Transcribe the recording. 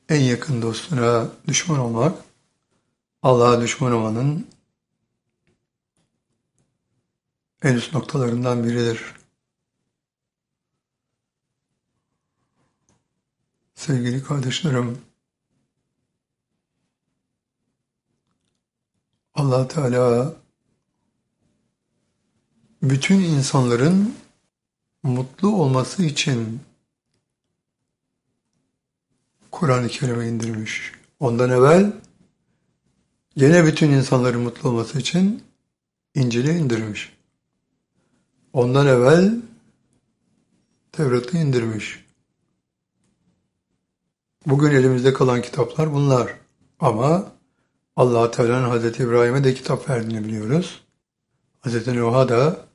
En yakın dostuna düşman olmak, Allah'a düşman olmanın en üst noktalarından biridir. Sevgili kardeşlerim, Allah Teala bütün insanların mutlu olması için Kur'an-ı Kerim'i indirmiş. Ondan evvel gene bütün insanların mutlu olması için İncil'i indirmiş. Ondan evvel Tevrat'ı indirmiş. Bugün elimizde kalan kitaplar bunlar. Ama Allah Teala'nın Hazreti İbrahim'e de kitap verdiğini biliyoruz. Hazreti Nuh'a da